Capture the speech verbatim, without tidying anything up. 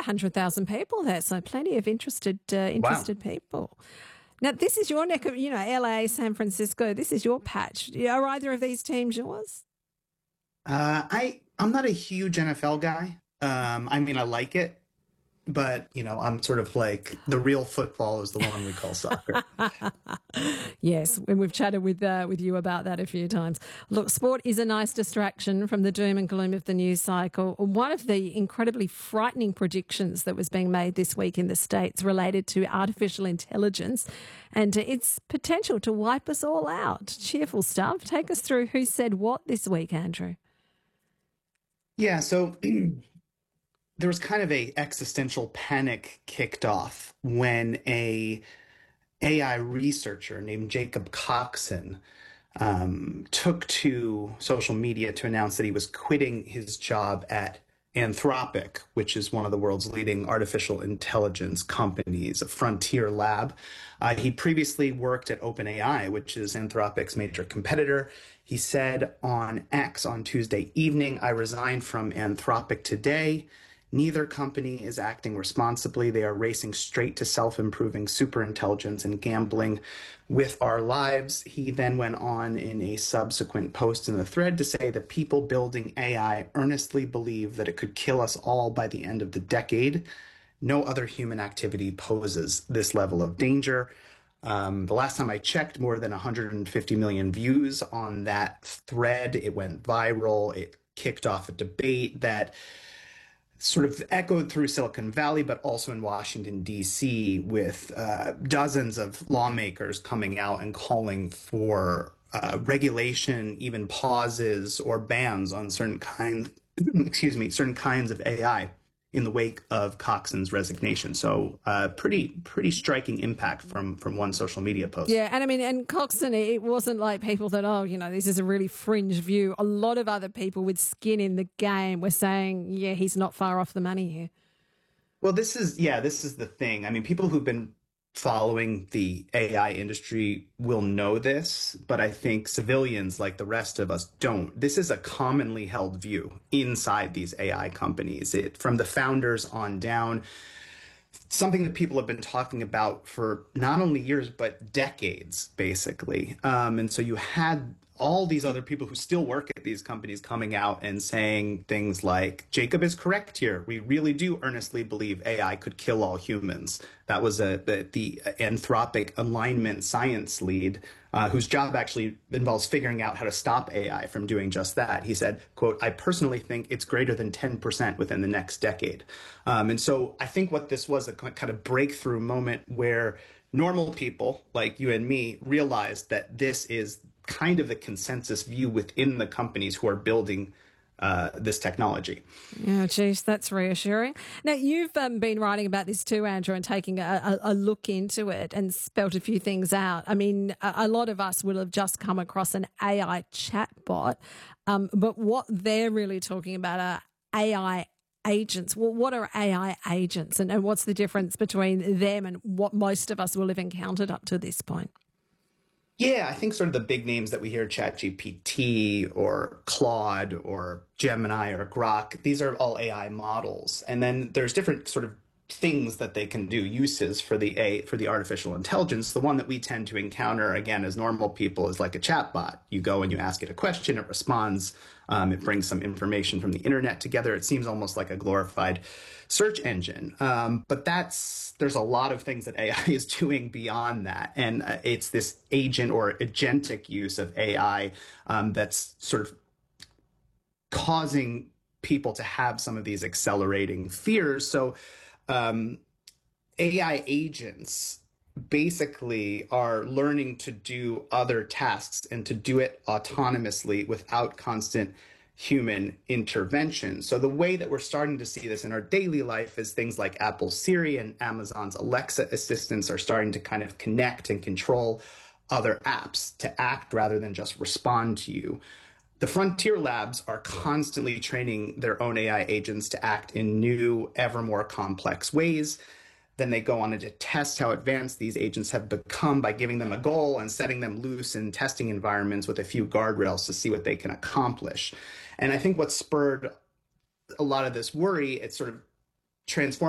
hundred thousand people there, so plenty of interested uh, interested Wow. people. Now, this is your neck of, you know, L A, San Francisco. This is your patch. Are either of these teams yours? Uh, I I'm not a huge N F L guy. Um, I mean, I like it, but you know, I'm sort of like the real football is the one we call soccer. Yes, and we've chatted with uh, with you about that a few times. Look, sport is a nice distraction from the doom and gloom of the news cycle. One of the incredibly frightening predictions that was being made this week in the States related to artificial intelligence and its potential to wipe us all out. Cheerful stuff. Take us through who said what this week, Andrew. Yeah, so there was kind of a existential panic kicked off when a AI researcher named Jacob Coxon um, took to social media to announce that he was quitting his job at Anthropic, which is one of the world's leading artificial intelligence companies, a frontier lab. Uh, he previously worked at OpenAI, which is Anthropic's major competitor. He said on X on Tuesday evening, "I resigned from Anthropic today. Neither company is acting responsibly. They are racing straight to self-improving superintelligence and gambling with our lives." He then went on in a subsequent post in the thread to say that people building A I earnestly believe that it could kill us all by the end of the decade. No other human activity poses this level of danger. Um, the last time I checked, more than one hundred fifty million views on that thread. It went viral. It kicked off a debate that sort of echoed through Silicon Valley, but also in Washington, D C, with uh, dozens of lawmakers coming out and calling for uh, regulation, even pauses or bans on certain kinds, excuse me, certain kinds of A I in the wake of Coxon's resignation. So uh, pretty pretty striking impact from from one social media post. Yeah, and I mean, and Coxon, it wasn't like people that, oh, you know, this is a really fringe view. A lot of other people with skin in the game were saying, yeah, he's not far off the money here. Well, this is, yeah, this is the thing. I mean, people who've been following the A I industry will know this, but I think civilians like the rest of us don't. This is a commonly held view inside these A I companies. It, from the founders on down, something that people have been talking about for not only years, but decades, basically. Um, and so you had all these other people who still work at these companies coming out and saying things like, Jacob is correct here. We really do earnestly believe A I could kill all humans. That was a, the, the Anthropic alignment science lead, uh, whose job actually involves figuring out how to stop A I from doing just that. He said, quote, "I personally think it's greater than ten percent within the next decade." Um, and so I think what this was a kind of breakthrough moment where normal people like you and me realized that this is kind of the consensus view within the companies who are building uh, this technology. Yeah, geez, that's reassuring. Now, you've um, been writing about this too, Andrew, and taking a, a, a look into it and spelt a few things out. I mean, a, a lot of us will have just come across an A I chatbot, um, but what they're really talking about are A I agents. Well, what are A I agents, and, and what's the difference between them and what most of us will have encountered up to this point? Yeah, I think sort of the big names that we hear, ChatGPT or Claude or Gemini or Grok, these are all A I models. And then there's different sort of things that they can do, uses for the A for the artificial intelligence. The one that we tend to encounter, again, as normal people, is like a chatbot. You go and you ask it a question, it responds, um, it brings some information from the internet together. It seems almost like a glorified search engine. Um, but that's there's a lot of things that A I is doing beyond that. And uh, it's this agent or agentic use of A I um, that's sort of causing people to have some of these accelerating fears. So um, A I agents basically are learning to do other tasks and to do it autonomously without constant human intervention. So the way that we're starting to see this in our daily life is things like Apple Siri and Amazon's Alexa assistants are starting to kind of connect and control other apps to act rather than just respond to you. The frontier labs are constantly training their own A I agents to act in new, ever more complex ways. Then they go on to test how advanced these agents have become by giving them a goal and setting them loose in testing environments with a few guardrails to see what they can accomplish. And I think what spurred a lot of this worry, it sort of transformed